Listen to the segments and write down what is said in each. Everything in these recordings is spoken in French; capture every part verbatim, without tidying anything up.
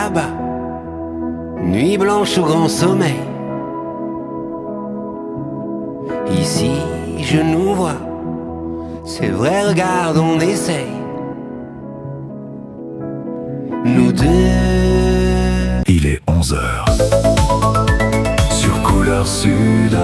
là-bas, nuit blanche au grand sommeil. Ici, je nous vois, c'est vrai, regarde, on essaye. Nous deux. Il est onze heures. Sur Couleur Sud.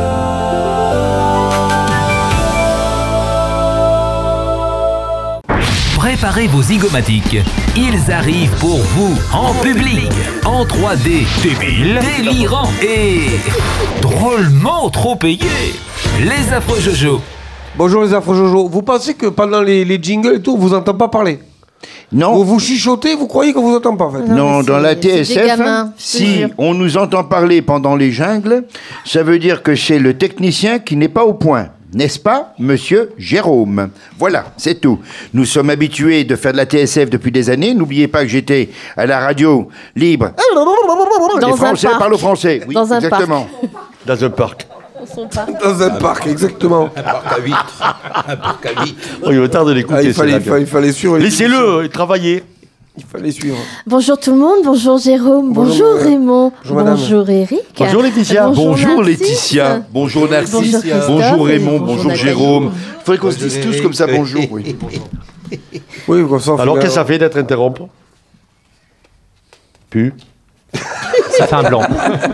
Préparez vos zygomatiques. Ils arrivent pour vous, en public, en trois D, débile, délirant et drôlement trop payés. Les Affreux Jojo. Bonjour les Affreux Jojo. Vous pensez que pendant les, les jingles et tout, on vous entend pas parler? Non. Vous vous chuchotez, vous croyez qu'on vous entend pas en fait? Non, non dans la T S F, gamins, si on nous entend parler pendant les jungles, ça veut dire que c'est le technicien qui n'est pas au point. N'est-ce pas, monsieur Jérôme? Voilà, c'est tout. Nous sommes habitués de faire de la T S F depuis des années. N'oubliez pas que j'étais à la radio libre. Dans les Français un parc. parlent au français. Oui, Dans un exactement. Dans un parc. Dans un parc, exactement. Un parc à vitres. Un parc à vitres. Oh, il est tard de l'écouter. Ah, il, fallait, il, fallait, il fallait suivre. Laissez-le travailler. Il fallait suivre. Bonjour tout le monde, bonjour Jérôme, bonjour, bonjour Raymond, bonjour, bonjour Eric. Bonjour Laetitia. Bonjour, bonjour Narcisse. Laetitia. Bonjour Narcisse. Bonjour, bonjour Raymond. bonjour, Bonjour Jérôme. Il faudrait qu'on se dise tous comme ça bonjour. Oui. Oui, comme ça. Alors qu'est-ce que ça fait d'être interrompre? Pu. Ça fait un blanc.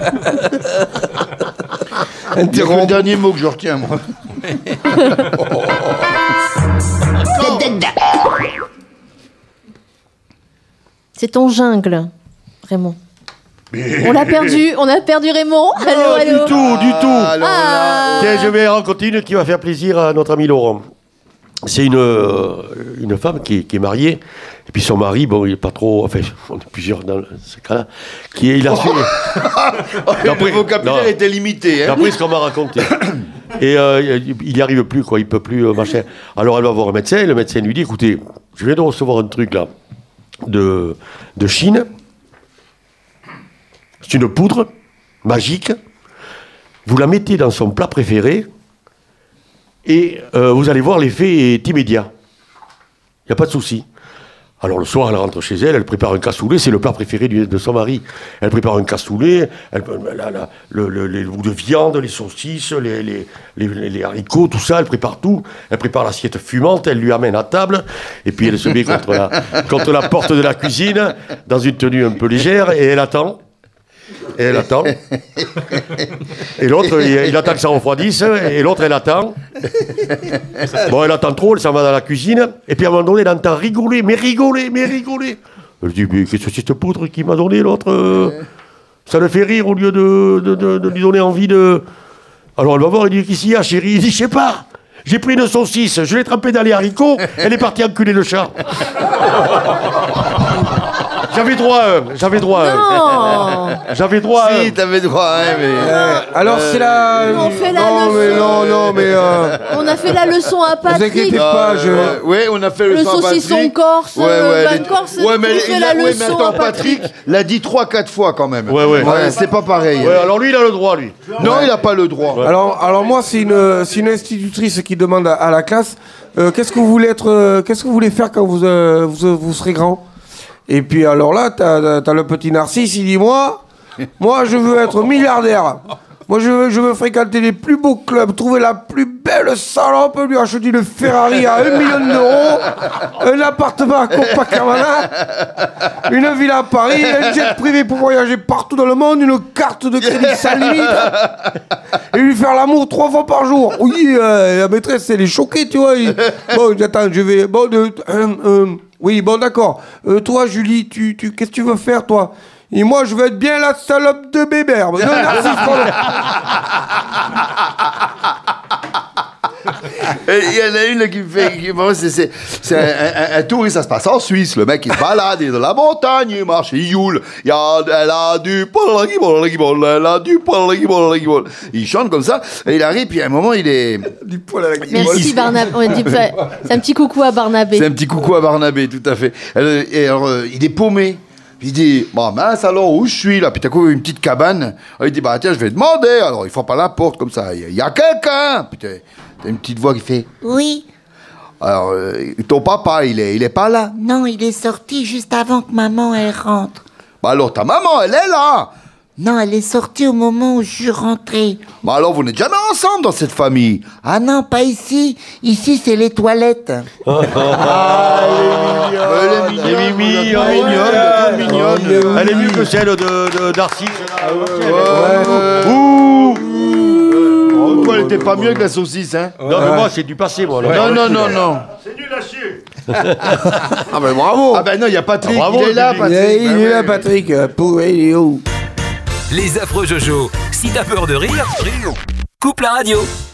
C'est le dernier mot que je retiens, moi. C'est ton jungle, Raymond. On l'a perdu, on a perdu Raymond. Non, Allô, allô. du tout, du tout. Ah. Tiens, je vais raconter une qui va faire plaisir à notre ami Laurent. C'est une, euh, une femme qui, qui est mariée, et puis son mari, bon, il est pas trop... Enfin, on est plusieurs dans ce cas-là, qui est... Il a fait... Le vocabulaire non, était limité. Hein. D'après ce qu'on m'a raconté. Et euh, il n'y arrive plus, quoi, il peut plus, euh, machin. Alors elle va voir un médecin, et le médecin lui dit, écoutez, je viens de recevoir un truc, là, de, de Chine. C'est une poudre magique. Vous la mettez dans son plat préféré et euh, vous allez voir, l'effet est immédiat. Il n'y a pas de souci. Alors le soir, elle rentre chez elle, elle prépare un cassoulet, c'est le plat préféré du, de son mari. Elle prépare un cassoulet, elle, la, la, le, le, les bouts de viande, les saucisses, les, les, les, les haricots, tout ça, elle prépare tout. Elle prépare l'assiette fumante, elle lui amène à table, et puis elle se met contre la, contre la porte de la cuisine, dans une tenue un peu légère, et elle attend. Et elle attend. Et l'autre, il, il attend que ça refroidisse. Et l'autre, elle attend. Bon, elle attend trop, elle s'en va dans la cuisine. Et puis à un moment donné, elle entend rigoler, mais rigoler, mais rigoler. Elle dit, mais qu'est-ce que c'est cette poudre qui m'a donné l'autre? Ça le fait rire au lieu de, de, de, de lui donner envie de... Alors elle va voir, elle dit, qu'est-ce qu'il y a, chérie? Il dit, je sais pas. J'ai pris une saucisse, je l'ai trempée dans les haricots, elle est partie enculer le chat. J'avais droit à un, j'avais droit à un. J'avais droit à un. Si, t'avais droit à un, mais... Euh, alors c'est la... On fait la non, leçon. mais non, non, mais... Euh... On a fait la leçon à Vous Patrick. inquiétez pas, je... Euh, ouais, on a fait le, Le son à saucisson Patrick. corse, Ouais, euh, ouais, Van les- Corse, ouais, mais tu il fais a- la ouais, mais leçon attends, à Patrick. Patrick l'a dit trois, quatre fois quand même. Ouais, ouais. Ouais, c'est pas pareil. Ouais, alors lui, il a le droit, lui. Non, il a pas le droit. Alors, alors moi, c'est une, c'est une institutrice qui demande à, à la classe euh, qu'est-ce que vous voulez être, euh, qu'est-ce que vous voulez faire quand vous, euh, vous, vous serez grand? Et puis alors là, t'as, t'as le petit Narcisse, il dit moi, moi je veux être milliardaire. Moi je veux, je veux fréquenter les plus beaux clubs, trouver la plus belle salope, lui acheter une Ferrari à un million d'euros, un appartement à Copacabana, une villa à Paris, un jet privé pour voyager partout dans le monde, une carte de crédit sans limite, et lui faire l'amour trois fois par jour. Oui, euh, la maîtresse elle est choquée, tu vois. Il- Bon, attends, je vais... Bon, de, euh, euh, oui, bon, d'accord. Euh, toi, Julie, tu, tu, qu'est-ce que tu veux faire, toi? Et moi, je veux être bien la salope de Bébert. Non, Narcisse, pardon. Et il y en a une là, qui me fait. Qui, moi, c'est, c'est, c'est un, un, un touriste, ça se passe en Suisse. Le mec, il se balade, il est dans la montagne, il marche, il youle. Il y a, elle a du poil, elle a du poil, il chante comme ça. Et il arrive, puis à un moment, il est. Du poil à la guimole. Merci Barnabé. On dit- C'est un petit coucou à Barnabé. C'est un petit coucou à Barnabé, tout à fait. Elle- Et alors, euh, il est paumé. Puis il dit, bah mince alors, où je suis là? Puis t'as quoi, une petite cabane. Alors, il dit, bah tiens, je vais demander. Alors il frappe à la porte comme ça. Il y, y a quelqu'un. Puis t'as, t'as une petite voix qui fait, Oui. alors euh, ton papa, il est, il est pas là. Non, il est sorti juste avant que maman elle rentre. Bah alors ta maman, elle est là. Non, elle est sortie au moment où je suis rentrée. Bah alors vous n'êtes jamais ensemble dans cette famille. Ah non, pas ici. Ici, c'est les toilettes. Ah, elle est mignonne. Elle est mignonne, mignonne, mignonne, mignonne, mignonne. Elle est mieux que celle de, de Darcy. Ouh. Pourquoi elle était pas mieux que la saucisse, hein? Non, mais moi, c'est du passé, moi. Non, non, non, non. C'est nul à chier. Ah ben bravo. Ah ben non, il y a Patrick, Ah, bravo, il est là, le Il Patrick. est, il Ben est là, oui. Patrick. euh, Pour il est où? Les affreux Jojo. Si t'as peur de rire, coupe la radio.